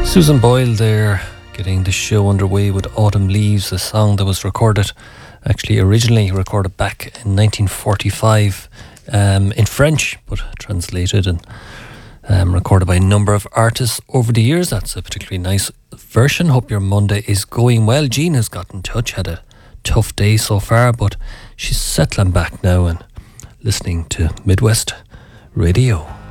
Susan Boyle there, getting the show underway with Autumn Leaves, a song that was recorded, actually originally recorded back in 1945 in French, but translated and recorded by a number of artists over the years. That's a particularly nice version. Hope your Monday is going well. Jean has got in touch, had a tough day so far, but she's settling back now and listening to Midwest Radio.